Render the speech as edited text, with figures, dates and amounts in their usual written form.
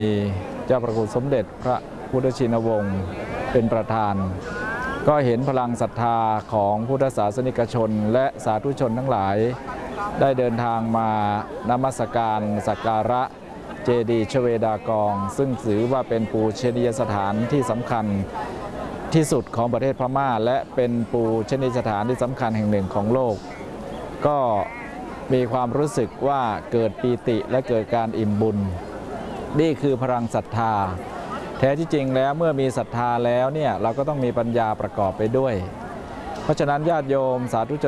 มีเจ้าประคุณสมเด็จพระพุทธชินวงศ์เป็นประธานก็เห็นพลังศรัทธาของพุทธศาสนิกชนและสาธุชนทั้งหลายได้เดินทางมานมัสการสักการะเจดีย์ชเวดากองซึ่งถือว่าเป็นปูชนียสถานที่สำคัญที่สุดของประเทศพม่าและเป็นปูชนียสถานที่สำคัญแห่งหนึ่งของโลกก็มีความรู้สึกว่าเกิดปีติและเกิดการอิ่มบุญนี่คือพลังศรัทธาแท้ที่จริงแล้วเมื่อมีศรัทธาแล้วเนี่ยเราก็ต้องมีปัญญาประกอบไปด้วยเพราะฉะนั้นญาติโยมสาธุชน